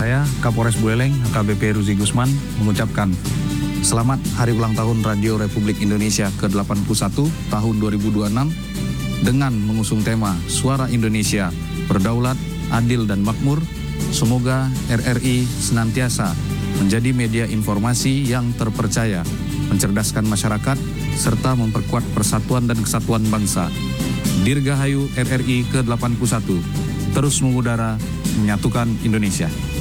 Saya, Kapolres Buleleng, AKBP Ruzi Gusman, mengucapkan selamat Hari Ulang Tahun Radio Republik Indonesia ke-81 tahun 2026 dengan mengusung tema Suara Indonesia, Berdaulat, Adil dan Makmur. Semoga RRI senantiasa menjadi media informasi yang terpercaya, mencerdaskan masyarakat, serta memperkuat persatuan dan kesatuan bangsa. Dirgahayu RRI ke-81, terus mengudara, menyatukan Indonesia.